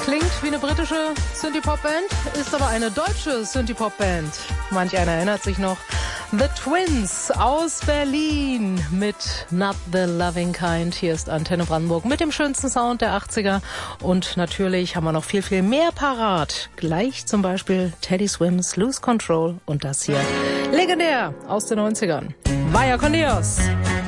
Klingt wie eine britische Synthie-Pop-Band, ist aber eine deutsche Synthie-Pop-Band. Manch einer erinnert sich noch. The Twins aus Berlin mit Not the Loving Kind. Hier ist Antenne Brandenburg mit dem schönsten Sound der 80er. Und natürlich haben wir noch viel, viel mehr parat. Gleich zum Beispiel Teddy Swims Lose Control und das hier legendär aus den 90ern. Vaya con Dios!